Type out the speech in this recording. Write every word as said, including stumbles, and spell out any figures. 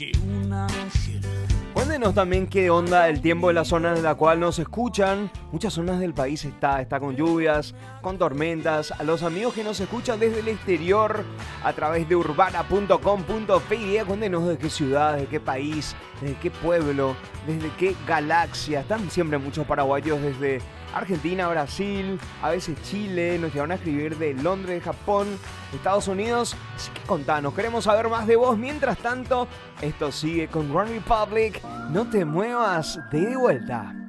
Cuéntenos también qué onda el tiempo en las zonas en la cual nos escuchan. Muchas zonas del país está, está con lluvias, con tormentas. A los amigos que nos escuchan desde el exterior a través de urbana punto com punto pe, cuéntenos de qué ciudad, de qué país, de qué pueblo, desde qué galaxia. Están siempre muchos paraguayos desde Argentina, Brasil, a veces Chile. Nos llevan a escribir de Londres, Japón, Estados Unidos. Así que contanos, queremos saber más de vos. Mientras tanto, esto sigue con One Republic. No te muevas, de vuelta.